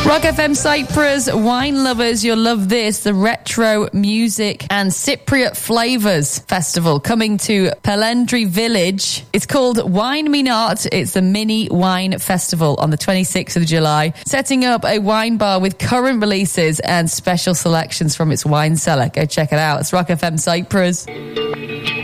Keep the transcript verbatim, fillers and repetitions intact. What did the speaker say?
Rock F M Cyprus, wine lovers, you'll love this. The Retro Music and Cypriot Flavours Festival coming to Pelendri Village. It's called Wine Me Not. It's the mini wine festival on the twenty-sixth of July, setting up a wine bar with current releases and special selections from its wine cellar. Go check it out. It's Rock F M Cyprus.